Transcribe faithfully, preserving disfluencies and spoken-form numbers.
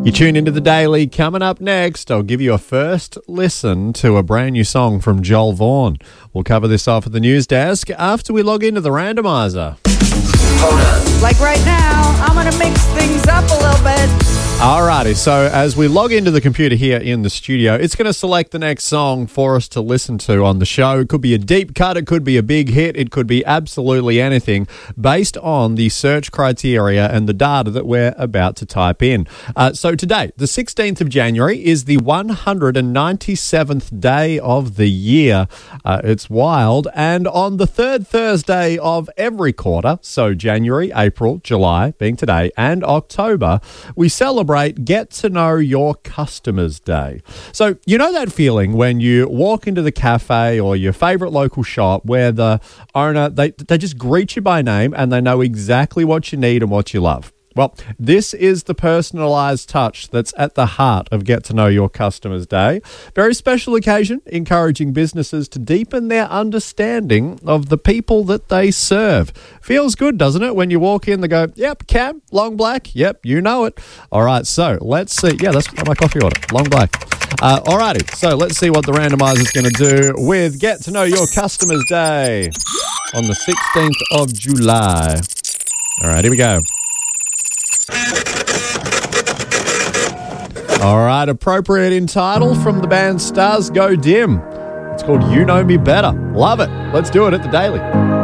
You tune into The Daily. Coming up next, I'll give you a first listen to a brand new song from Joel Vaughan. We'll cover this off at the news desk after we log into the randomizer. Hold up. Like right now, I'm going to mix things up a little bit. Alrighty, so as we log into the computer here in the studio, it's going to select the next song for us to listen to on the show. It could be a deep cut, it could be a big hit, it could be absolutely anything based on the search criteria and the data that we're about to type in. Uh, so today, the sixteenth of January, is the one hundred ninety-seventh day of the year. Uh, it's wild. And on the third Thursday of every quarter, so January, April, July, being today, and October, we celebrate Get to Know Your Customers Day. So you know that feeling when you walk into the cafe or your favourite local shop where the owner, they, they just greet you by name and they know exactly what you need and what you love. Well, this is the personalised touch that's at the heart of Get to Know Your Customers Day. Very special occasion, encouraging businesses to deepen their understanding of the people that they serve. Feels good, doesn't it, when you walk in, they go, yep, Cam, long black, yep, you know it. All right, so let's see. Yeah, that's my coffee order, long black. Uh, all righty, so let's see what the randomizer is going to do with Get to Know Your Customers Day on the sixteenth of July. All right, here we go. All right, appropriate in title from the band Stars Go Dim. It's called You Know Me Better. Love it. Let's do it at The Daily.